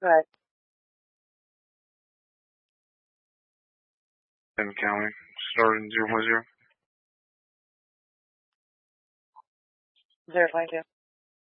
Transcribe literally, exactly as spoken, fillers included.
Right. in County, starting zero point zero. Zero point two.